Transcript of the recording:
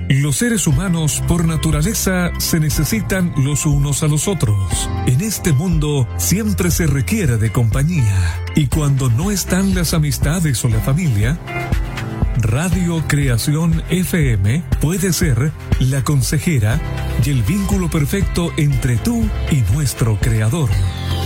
Los seres humanos, por naturaleza, se necesitan los unos a los otros. En este mundo siempre se requiere de compañía. Y cuando no están las amistades o la familia, Radio Creación FM puede ser la consejera y el vínculo perfecto entre tú y nuestro creador.